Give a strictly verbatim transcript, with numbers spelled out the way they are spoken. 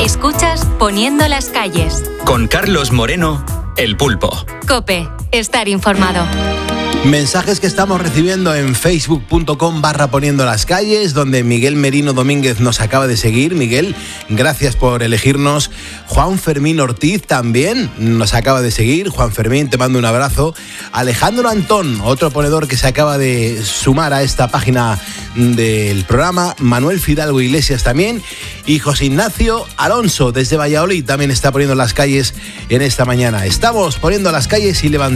Escuchas Poniendo las calles. Con Carlos Moreno, El Pulpo. COPE, estar informado. Mensajes que estamos recibiendo en facebook.com barra poniendo las calles, donde Miguel Merino Domínguez nos acaba de seguir. Miguel, gracias por elegirnos. Juan Fermín Ortiz también nos acaba de seguir. Juan Fermín, te mando un abrazo. Alejandro Antón, otro ponedor que se acaba de sumar a esta página del programa. Manuel Fidalgo Iglesias también. Y José Ignacio Alonso desde Valladolid también está poniendo las calles en esta mañana. Estamos poniendo las calles y levantando